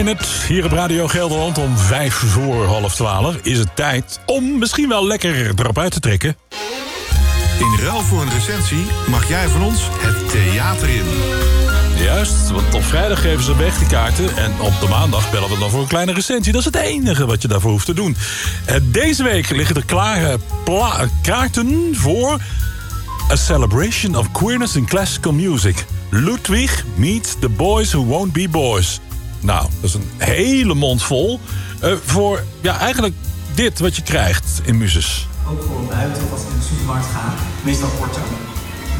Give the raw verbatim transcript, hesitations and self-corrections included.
In het hier op Radio Gelderland om vijf voor half twaalf is het tijd om misschien wel lekker erop uit te trekken. In ruil voor een recensie mag jij van ons het theater in. Juist, want op vrijdag geven ze weg die kaarten en op de maandag bellen we dan voor een kleine recensie. Dat is het enige wat je daarvoor hoeft te doen. Deze week liggen er klare pla- kaarten voor A Celebration of Queerness in Classical Music. Ludwig meets the boys who won't be boys. Nou, dat is een hele mond vol. Uh, voor, ja, eigenlijk dit wat je krijgt in Muses. Ook voor buiten of als ik in de supermarkt ga. Meestal porto.